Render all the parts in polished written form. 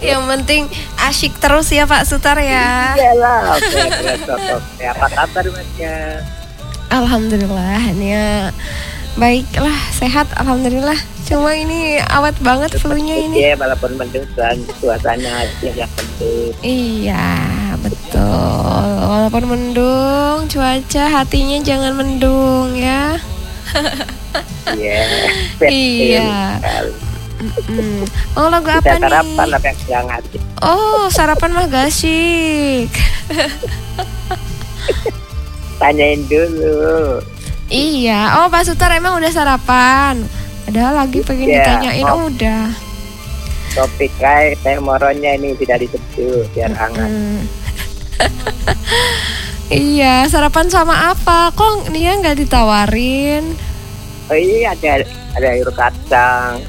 Yang penting asyik terus ya Pak Sutar ya. Iyalah, oke. Apa kabar Masnya? Alhamdulillah ya. Baiklah, sehat alhamdulillah. Cuma ini awet banget flu-nya ini. Iya, walaupun mendung suasana yang penting. Iya, betul. Walaupun mendung, cuaca hatinya jangan mendung ya. Iya. Iya. Oh, lagu apa nih? Sarapan apa yang sedang hati? Oh, sarapan mah gasik. Tanyain dulu. Iya. Oh, Pak Sutar emang udah sarapan? Padahal lagi pengen ditanyain. Udah. Topik saya moronya ini tidak disebut biar hangat. Iya, sarapan sama apa? Kok dia nggak ditawarin? Oh iya, ada sayur kacang.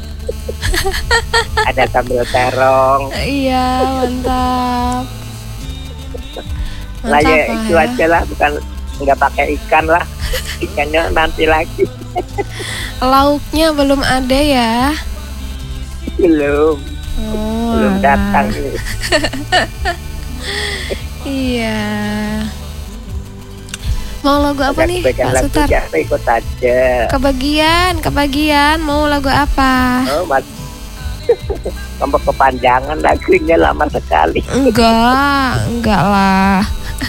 Ada sambal terong. Iya, mantap. Lah ya itu aja lah, bukan nggak pakai ikan lah. Ikannya nanti lagi. Lauknya belum ada ya? Belum datang. Iya. Mau lagu apa nih Pak Sutar? Ikut aja. Kebagian. Mau lagu apa? Oh, mas. Kamu kepanjangan lagunya lama sekali. Enggak lah.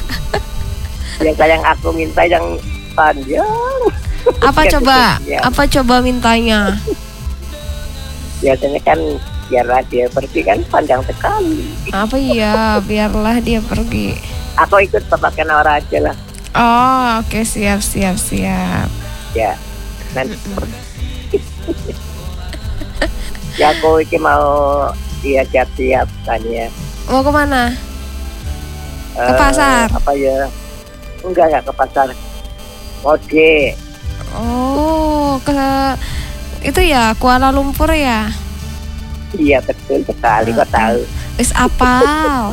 Yang aku minta yang panjang. Apa coba mintanya? Biasanya kan biarlah dia pergi kan panjang sekali. Apa ya? Biarlah dia pergi. Aku ikut Bapak Kenora aja lah. Oh, oke, siap. Ya, nanti. Ya aku ini mau siap kan ya. Mau kemana? Ke pasar? Apa ya? Enggak ke pasar. Ode. Oh, ke itu ya Kuala Lumpur ya? Iya betul sekali, kok tahu. Wis apal.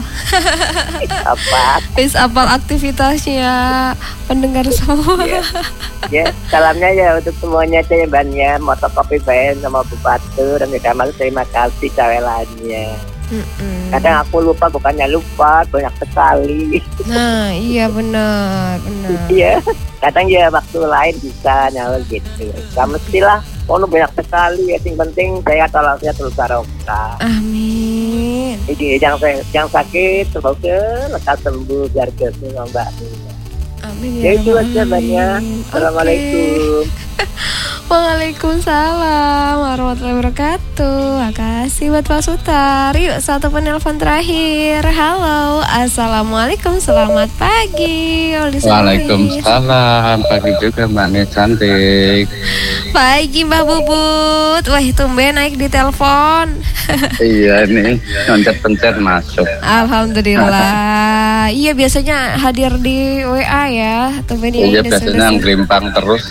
Wis apal aktivitasnya pendengar semua. Ya, salamnya ya untuk semuanya aja ya Ban ya. Motokopi Bayan sama Bu Batur dan Kamal, terima kasih cawelannya. Kadang aku lupa, bukannya lupa, banyak sekali. Nah, iya benar. Iya, kadang ya waktu lain bisa nyawa gitu. Gak mestilah, banyak sekali. Yang penting saya tolong saya terus barokah. Amin. Jadi yang sakit semoga lekas sembuh biar semua Mbak. Amin ya. Itu aja banyak. Assalamualaikum. Waalaikumsalam warahmatullahi wabarakatuh. Makasih buat Pak Sutar. Yuk satu penelpon terakhir. Halo, assalamualaikum, selamat pagi. Waalaikumsalam, pagi juga Mbak Nia cantik. Pagi Mbak Bubut. Wah, tumben naik di telepon. Iya nih, pencet masuk. Alhamdulillah. Iya, biasanya hadir di WA ya. Tumben iya, biasanya ngelimpang terus.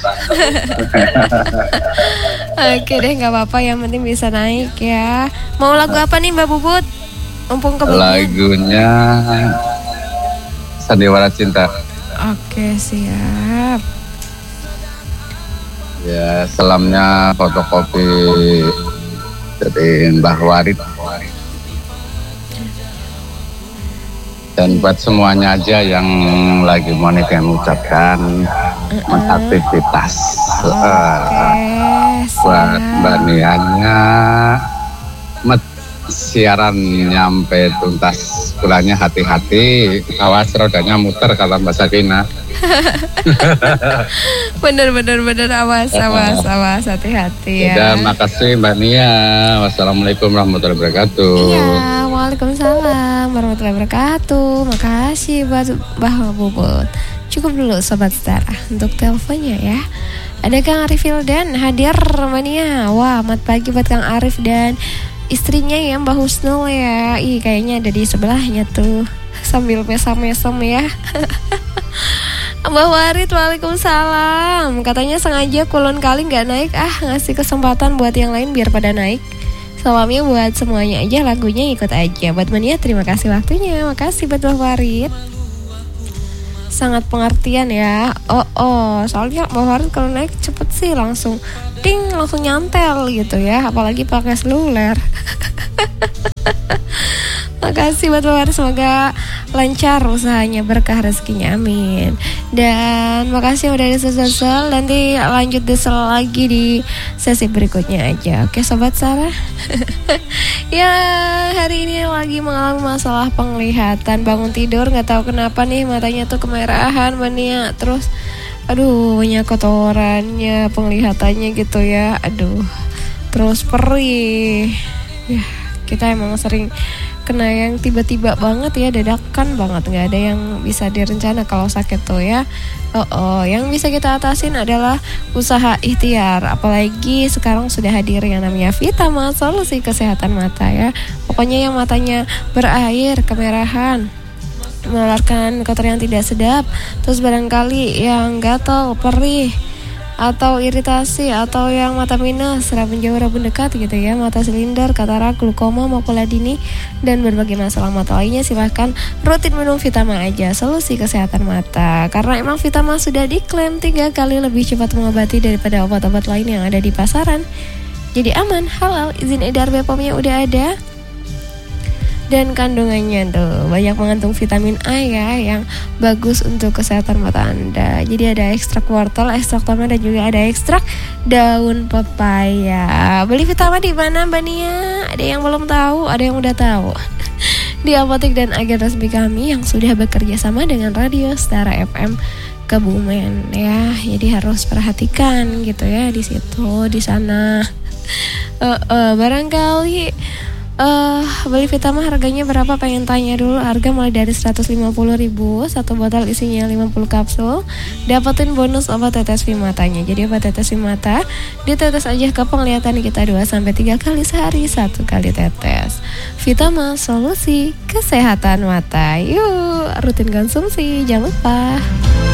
Oke deh, nggak apa-apa, yang penting bisa naik ya. Mau lagu apa nih Mbak Bubut? Mumpung kebagian. Lagunya Sandiwara Cinta. Oke, siap. Ya, salamnya fotokopi dari Mbah Warid. Dan buat semuanya aja yang lagi mau nikah mengucapkan aktivitas. Buat Mbak Nianya, siaran nyampe tuntas pulangnya hati-hati, awas rodanya muter kalau Mbak Sakina. Bener awas hati-hati ya. Udah, makasih Mbak Nia. Wassalamualaikum warahmatullahi wabarakatuh. Iya, waalaikumsalam warahmatullahi wabarakatuh. Makasih buat Mbak Bubut. Cukup dulu Sobat Setara untuk teleponnya ya. Ada Kang Arif Hildan hadir Mania. Wah, selamat pagi buat Kang Arif dan istrinya ya Mbak Husnul ya. Ih, kayaknya ada di sebelahnya tuh sambil mesam-mesam ya. Mbak Warid, waalaikumsalam. Katanya sengaja Kulon Kali gak naik, ngasih kesempatan buat yang lain biar pada naik. Salamnya buat semuanya aja, lagunya ikut aja. Buat Mania, terima kasih waktunya. Makasih buat Mbak Warid. Sangat pengertian ya. Soalnya Mbak Warid kalau naik cepet sih langsung ding, langsung nyantel gitu ya. Apalagi pakai seluler. kasih buat Bapak, semoga lancar usahanya, berkah rezekinya, amin. Dan makasih udah desel-desel, nanti lanjut desel lagi di sesi berikutnya aja. Oke Sobat Sarah. Ya hari ini lagi mengalami masalah penglihatan, bangun tidur nggak tahu kenapa nih matanya tuh kemerahan Bania, terus aduh banyak kotorannya, penglihatannya gitu ya, aduh terus perih ya. Kita emang sering kena yang tiba-tiba banget ya, dadakan banget, nggak ada yang bisa direncana kalau sakit tuh ya. Yang bisa kita atasin adalah usaha ikhtiar, apalagi sekarang sudah hadir yang namanya Vitama, solusi kesehatan mata ya. Pokoknya yang matanya berair, kemerahan, mengeluarkan kotoran yang tidak sedap, terus barangkali yang gatal, perih, atau iritasi, atau yang mata minus, rabun jauh, rabun dekat gitu ya, mata silinder, katarak, glaukoma, makula dini, dan berbagai masalah mata lainnya, silahkan rutin minum Vitama aja, solusi kesehatan mata. Karena emang Vitama sudah diklaim 3 kali lebih cepat mengobati daripada obat-obat lain yang ada di pasaran. Jadi aman, halal, izin edar BPOM-nya udah ada. Dan kandungannya tuh banyak mengandung vitamin A ya, yang bagus untuk kesehatan mata Anda. Jadi ada ekstrak wortel, ekstrak tomat, dan juga ada ekstrak daun pepaya. Beli Vitama di mana Mbak Nia? Ada yang belum tahu, ada yang udah tahu. Di apotek dan agen resmi kami yang sudah bekerja sama dengan Radio Stara FM Kebumen ya. Jadi harus perhatikan gitu ya di situ, di sana. Barangkali beli Vitama harganya berapa, pengen tanya dulu. Harga mulai dari 150.000, satu botol isinya 50 kapsul. Dapetin bonus obat tetes matanya. Jadi obat tetes mata ditetes aja ke penglihatan kita 2-3 kali sehari, 1 kali tetes. Vitama, solusi kesehatan mata. Yuk rutin konsumsi, jangan lupa.